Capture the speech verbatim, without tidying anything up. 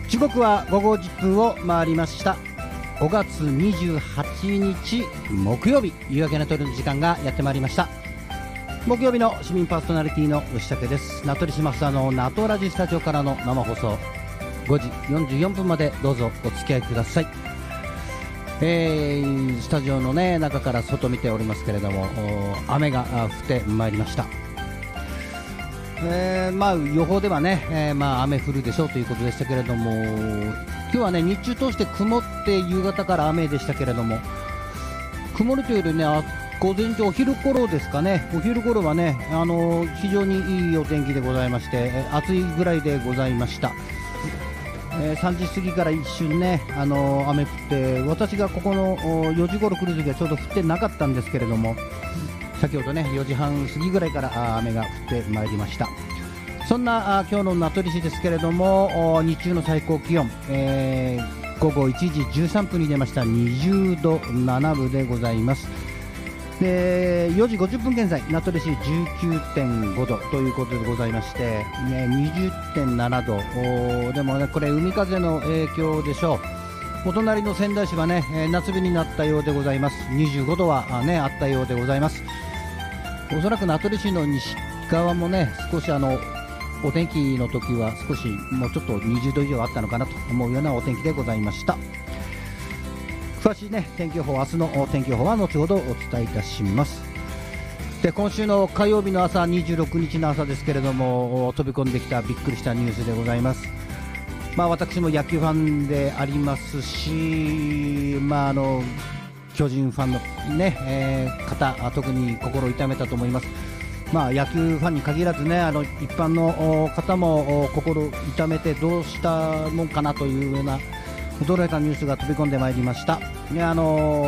時刻は午後じゅっぷんを回りました。ごがつにじゅうはちにち木曜日、夕焼けの鳥の時間がやってまいりました。木曜日の市民パーソナリティの吉武です。名取市増田のナトラジスタジオからの生放送、ごじよんじゅうよんぷんまでどうぞお付き合いください。えー、スタジオの、ね、中から外見ておりますけれども、雨が降ってまいりました。えーまあ、予報ではね、えーまあ、雨降るでしょうということでしたけれども、今日はね、日中通して曇って夕方から雨でしたけれども、曇りというよりね、あ午前中お昼頃ですかね、お昼頃はね、あのー、非常にいいお天気でございまして、暑いぐらいでございました。えー、さんじ過ぎから一瞬ね、あのー、雨降って、私がここのよじ頃来るときはちょうど降ってなかったんですけれども、先ほどねよじはん過ぎぐらいから雨が降ってまいりました。そんな今日の名取市ですけれども、日中の最高気温、えー、午後いちじじゅうさんぷんに出ましたにじゅうどななぶでございます。でよじごじゅっぷん現在、名取市 じゅうきゅうてんごどということでございまして、ね、にじゅってんななど、でもねこれ海風の影響でしょう。お隣の仙台市はね、えー、夏日になったようでございます。にじゅうごどはあ、ね、あったようでございます。おそらく名取市の西側もね、少しあのお天気の時は少しもうちょっとにじゅうど以上あったのかなと思うようなお天気でございました。詳しいね天気予報、明日の天気予報は後ほどお伝えいたします。で今週の火曜日の朝、にじゅうろくにちの朝ですけれども、飛び込んできたびっくりしたニュースでございます。まあ、私も野球ファンでありますし、まあ、あの巨人ファンの、ねえー、方、特に心を痛めたと思います。まあ、野球ファンに限らずね、あの一般の方も心を痛めてどうしたもんかなというような驚いたニュースが飛び込んでまいりました。ね、あの